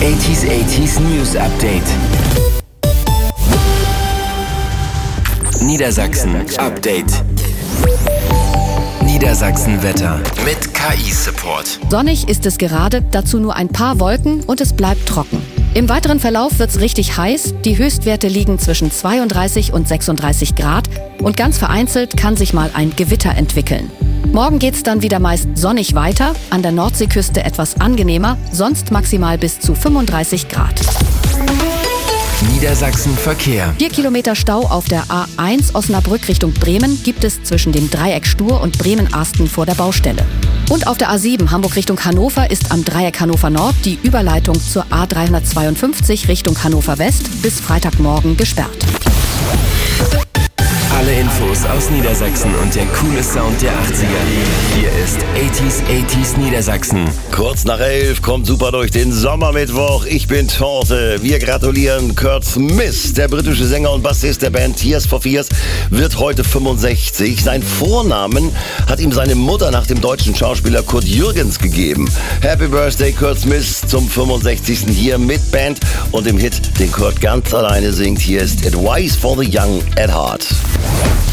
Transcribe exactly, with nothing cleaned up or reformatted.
achtziger achtziger News Update. Niedersachsen Update. Niedersachsen Wetter mit K I-Support. Sonnig ist es gerade, dazu nur ein paar Wolken und es bleibt trocken. Im weiteren Verlauf wird's richtig heiß. Die Höchstwerte liegen zwischen zweiunddreißig und sechsunddreißig Grad und ganz vereinzelt kann sich mal ein Gewitter entwickeln. Morgen geht's dann wieder meist sonnig weiter, an der Nordseeküste etwas angenehmer, sonst maximal bis zu fünfunddreißig Grad. Niedersachsen Verkehr. Vier Kilometer Stau auf der A eins Osnabrück Richtung Bremen gibt es zwischen dem Dreieck Stur und Bremen-Arsten vor der Baustelle. Und auf der A sieben Hamburg Richtung Hannover ist am Dreieck Hannover Nord die Überleitung zur A dreihundertzweiundfünfzig Richtung Hannover West bis Freitagmorgen gesperrt. Alle Infos aus Niedersachsen und der coole Sound der achtziger. Hier ist achtziger achtziger Niedersachsen. Kurz nach elf kommt super durch den Sommermittwoch. Ich bin Torte. Wir gratulieren Kurt Smith. Der britische Sänger und Bassist der Band Tears for Fears wird heute fünfundsechzig. Sein Vornamen hat ihm seine Mutter nach dem deutschen Schauspieler Kurt Jürgens gegeben. Happy Birthday Kurt Smith zum fünfundsechzigsten hier mit Band und dem Hit, den Kurt ganz alleine singt. Hier ist Advice for the Young at Heart.